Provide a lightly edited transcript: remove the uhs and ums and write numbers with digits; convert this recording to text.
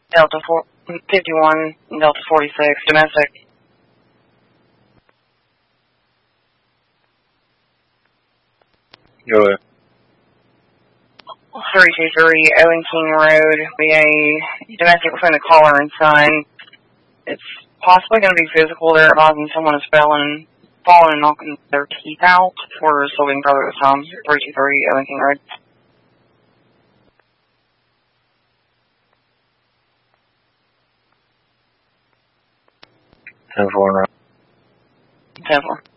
Delta 51, Delta 46, domestic. Go ahead. 323 Owen King Road, VA, domestic between the caller and son. It's possibly going to be physical. They're advising someone is falling and knocking their teeth out. We're still being further this time. 323 Owen King Road. 10-4. 10-4.